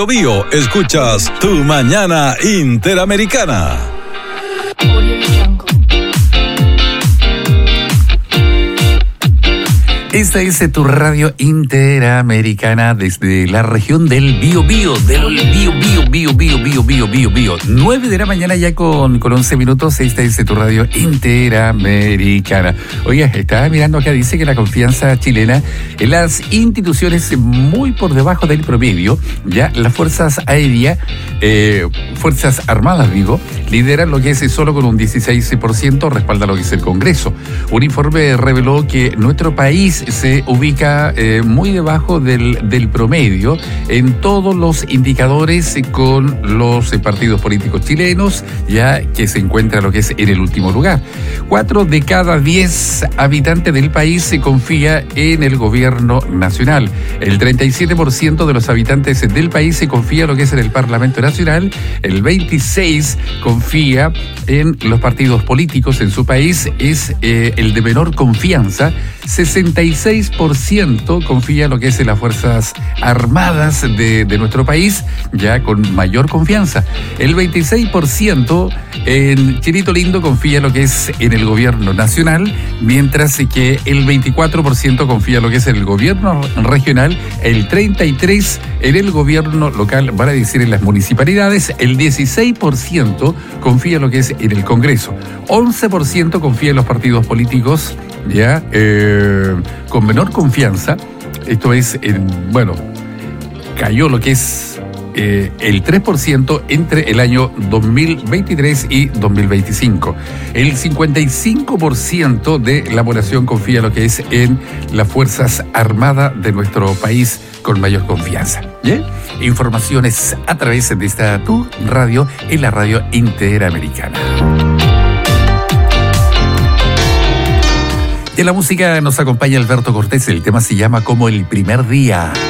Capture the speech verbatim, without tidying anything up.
Bio, escuchas Tu Mañana Interamericana. Esta es tu radio interamericana desde la región del Biobío, del Biobío, Bio, Bio, Bio, Bio, Bio, Bio. nueve de la mañana ya con, con once minutos. Esta es tu radio interamericana. Oiga, estaba mirando acá, dice que la confianza chilena en las instituciones muy por debajo del promedio. Ya las fuerzas aéreas, eh, fuerzas armadas, digo, lideran lo que es solo con un dieciséis por ciento, respalda lo que es el Congreso. Un informe reveló que nuestro país se ubica eh, muy debajo del, del promedio en todos los indicadores eh, con los eh, partidos políticos chilenos, ya que se encuentra lo que es en el último lugar. Cuatro de cada diez habitantes del país se confía en el gobierno nacional. El treinta y siete por ciento de los habitantes del país se confía en lo que es en el Parlamento Nacional. El veintiséis por ciento confía en los partidos políticos en su país. Es eh, el de menor confianza. sesenta y seis por ciento confía en lo que es en las Fuerzas Armadas de, de nuestro país, ya con mayor confianza. El veintiséis por ciento en Chinito Lindo confía en lo que es en el gobierno nacional, mientras que el veinticuatro por ciento confía en lo que es en el gobierno regional, el treinta y tres por ciento en el gobierno local, van a decir en las municipalidades, el dieciséis por ciento confía en lo que es en el Congreso, once por ciento confía en los partidos políticos, ya, eh, con menor confianza. Esto es, en, bueno, cayó lo que es eh, el tres por ciento entre el año dos mil veintitrés y dos mil veinticinco. El cincuenta y cinco por ciento de la población confía en lo que es en las Fuerzas Armadas de nuestro país con mayor confianza. ¿Bien? Informaciones a través de esta tu radio, en la radio interamericana. Y en la música nos acompaña Alberto Cortés. El tema se llama Como el primer día.